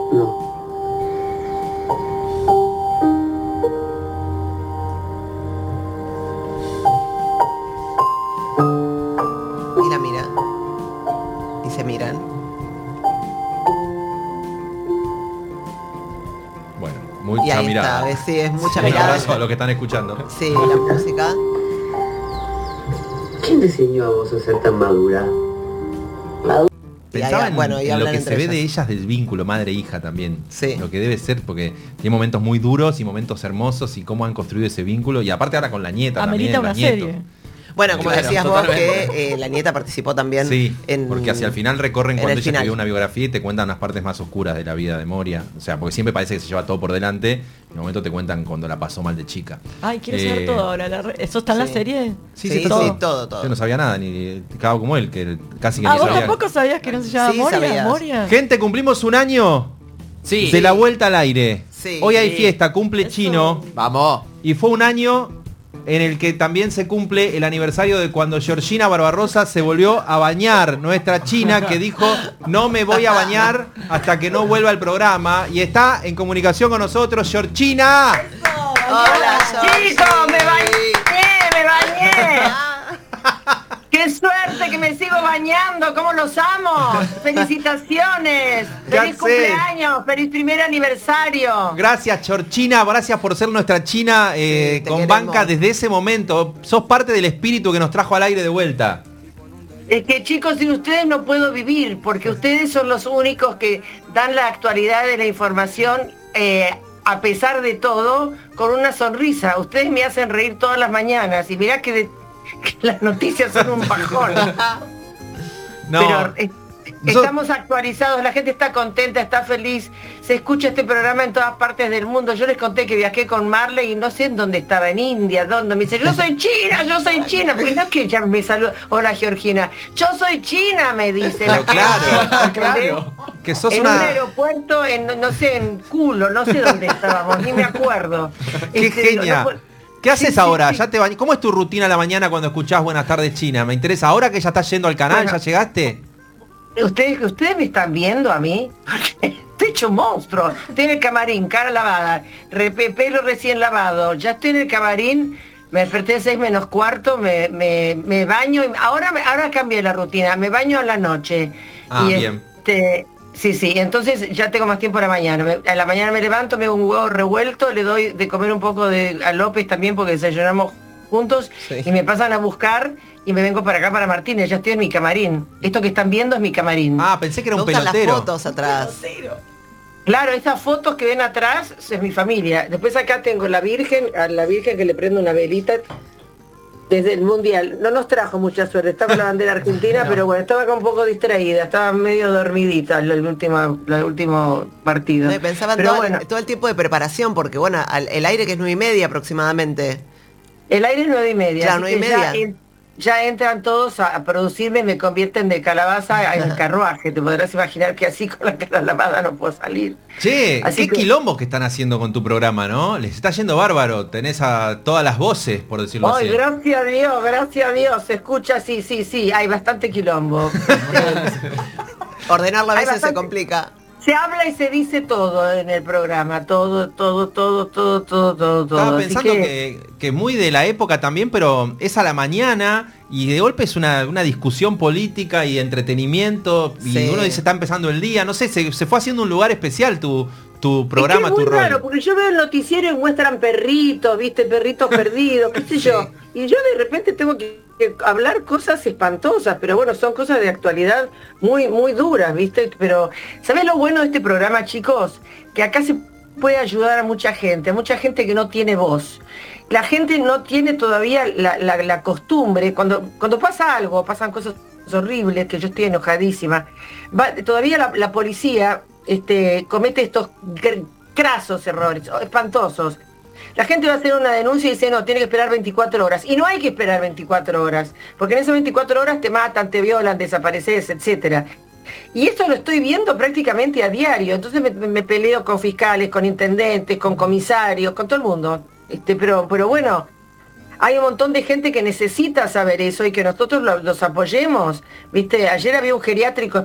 No. Y la mira. Y se miran. Bueno, Y mucha ahí mirada. está, ¿ves? Sí, es mucha Un mirada. abrazo a los que están escuchando. Sí, la música. ¿Quién te enseñó a vos a ser tan madura? Y Pensaba ahí, bueno, y en lo hablan que entre se ve de ellas. ellas del vínculo madre-hija también. Sí. Lo que debe ser, porque tiene momentos muy duros y momentos hermosos y cómo han construido ese vínculo. Y aparte ahora con la nieta Amerita también, una los nietos. serie. Bueno, como Claro, decías vos, totalmente. que la nieta participó también Sí, en... porque hacia el final recorren en cuando el ella final. escribió una biografía y te cuentan las partes más oscuras de la vida de Moria. O sea, porque siempre parece que se lleva todo por delante. En un momento te cuentan cuando la pasó mal de chica. Ay, quiero saber todo ahora. ¿Eso está en la sí. serie? Sí, Sí, sí, todo. sí, todo. Yo no sabía nada, ni cabo como él, que casi que Ah, ni ¿vos sabía. tampoco sabías que no se llama Sí, Moria? sabías. Moria. Gente, cumplimos un año Sí. de la vuelta al aire. Sí. Hoy hay Sí. fiesta, cumple Eso. Chino. Vamos. Y fue un año en el que también se cumple el aniversario de cuando Georgina Barbarosa se volvió a bañar, nuestra China que dijo no me voy a bañar hasta que no vuelva al programa. Y está en comunicación con nosotros, Georgina. Hola, Georgie. Chicos, me bañé. ¡Qué suerte que me sigo bañando! ¿Cómo los amo? ¡Felicitaciones! Ya ¡Feliz sé. cumpleaños! ¡Feliz primer aniversario! Gracias, Georgina, gracias por ser nuestra China te con queremos. banca desde ese momento. Sos parte del espíritu que nos trajo al aire de vuelta. Es que chicos, sin ustedes no puedo vivir, porque ustedes son los únicos que dan la actualidad de la información, a pesar de todo, con una sonrisa. Ustedes me hacen reír todas las mañanas y mirá que las noticias son un bajón. No. Pero estamos actualizados, la gente está contenta, está feliz, se escucha este programa en todas partes del mundo. Yo les conté que viajé con Marley y no sé en dónde estaba, en India, dónde. Me dice, yo soy China, porque no es que ella me saluda, hola Georgina, yo soy China, me dice. Pero claro, claro. Que sos En un una... aeropuerto, no sé, en culo, no sé dónde estábamos, ni me acuerdo. ¡Qué genia! ¿Qué haces Sí, ahora? sí. ¿Ya te ¿Cómo es tu rutina a la mañana cuando escuchás Buenas tardes China? Me interesa. Ahora que ya estás yendo al canal, Bueno. ¿ya llegaste? ¿Ustedes me están viendo a mí? Estoy hecho un monstruo. Estoy en el camarín, cara lavada, pelo recién lavado. Ya estoy en el camarín, me desperté a 6 menos cuarto, me baño. Ahora cambié la rutina, me baño a la noche. Ah, y bien. Sí, entonces ya tengo más tiempo a la mañana. A la mañana me levanto, me hago un huevo revuelto, le doy de comer un poco a López también porque desayunamos juntos, Sí. y me pasan a buscar y me vengo para acá, para Martínez. Ya estoy en mi camarín. Esto que están viendo es mi camarín. Ah, pensé que era Me un gustan las pelotero. fotos atrás. Claro, esas fotos que ven atrás es mi familia. Después acá tengo a la Virgen que le prendo una velita desde el Mundial. No nos trajo mucha suerte, estaba con la bandera argentina, pero bueno, estaba acá un poco distraída, estaba medio dormidita el último partido. No, pensaba en Pero todo, bueno, todo el tiempo de preparación, porque bueno, el aire que es 9:30 aproximadamente. el aire es 9:30. Claro, así que 9:30. ya entran todos a producirme, me convierten de calabaza en carruaje. Te podrás imaginar que así con la cara lavada no puedo salir. Che, Así qué que- quilombos que están haciendo con tu programa, ¿no? Les está yendo bárbaro. Tenés a todas las voces, por decirlo Ay, así. gracias a Dios, se escucha, sí, hay bastante quilombo. Ordenarlo a Hay veces se bastante- complica. Se habla y se dice todo en el programa, todo. Estaba Así pensando que muy de la época también, pero es a la mañana y de golpe es una discusión política y entretenimiento y Sí. uno dice está empezando el día, no sé, se fue haciendo un lugar especial tu programa, es que tu es muy rol. raro, porque yo veo el noticiero y muestran perritos, viste, perritos perdidos, qué sé yo. Y yo de repente tengo que hablar cosas espantosas, pero bueno, son cosas de actualidad muy, muy duras, viste. Pero, ¿sabés lo bueno de este programa, chicos? Que acá se puede ayudar a mucha gente que no tiene voz. La gente no tiene todavía la costumbre, cuando pasa algo, pasan cosas horribles, que yo estoy enojadísima, todavía la policía comete estos crasos errores, espantosos. La gente va a hacer una denuncia y dice, no, tiene que esperar 24 horas. Y no hay que esperar 24 horas, porque en esas 24 horas te matan, te violan, desapareces, etcétera. Y esto lo estoy viendo prácticamente a diario. Entonces me peleo con fiscales, con intendentes, con comisarios, con todo el mundo. Pero bueno, hay un montón de gente que necesita saber eso y que nosotros los apoyemos. ¿Viste? Ayer había un geriátrico